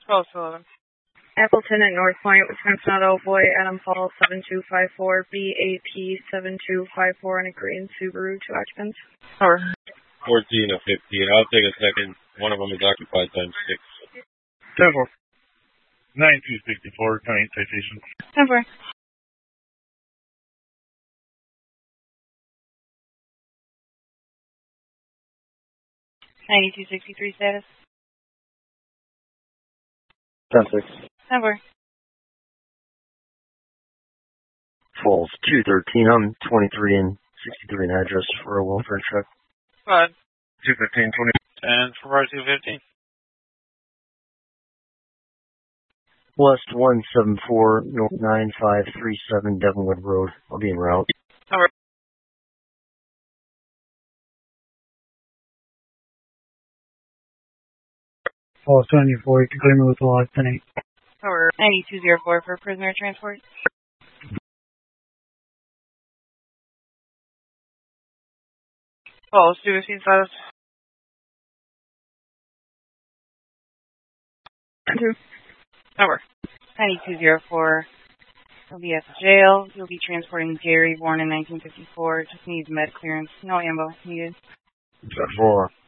12-11. Appleton at North Point, Wisconsin Auto, Boy, Adam Falls, 7254, BAP 7254, and a green Subaru, 2 occupants. Over. 14 of 15. I'll take a second. One of them is occupied times 6. 10-4. 9264, county citation. 10-4. (9263) status. 10-6. 10-4. Falls 213. I'm 23 and 63 in address for a welfare check. Go ahead. 215, 20. And for bar 215. West 174, North 9537, Devonwood Road. I'll be en route. Over. Falls 24, agreement with law 10-8. Over. 9204 for prisoner transport. Falls 215 status. 2. Over. 9204. He'll be at the jail. You'll be transporting Gary, born in 1954. Just needs med clearance. No ambo needed. 4.